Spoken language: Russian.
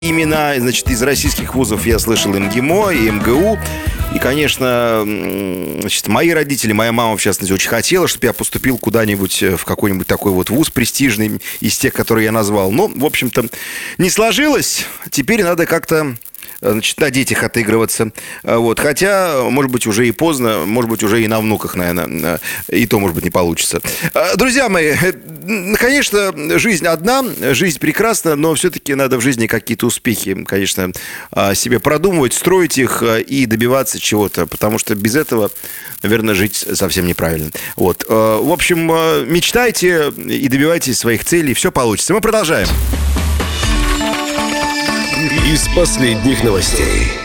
Имена, значит, из российских вузов я слышал МГИМО и МГУ. И, конечно, значит, мои родители, моя мама, в частности, очень хотела, чтобы я поступил куда-нибудь в какой-нибудь такой вот вуз престижный из тех, которые я назвал. Но, в общем-то, не сложилось. Теперь надо как-то, значит, на детях отыгрываться. Вот. Хотя, может быть, уже и поздно, может быть, уже и на внуках, наверное, и то, может быть, не получится. Друзья мои, конечно, жизнь одна, жизнь прекрасна, но все-таки надо в жизни какие-то успехи, конечно, себе продумывать, строить их и добиваться чего-то, потому что без этого, наверное, жить совсем неправильно. Вот. В общем, мечтайте и добивайтесь своих целей, все получится. Мы продолжаем. Из последних новостей.